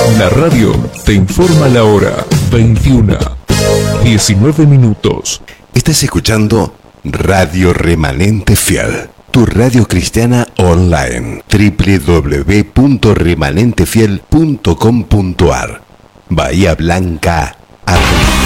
La radio te informa la hora 21:19. Estás escuchando Radio Remanente Fiel, tu radio cristiana online. www.remanentefiel.com.ar. Bahía Blanca, arriba.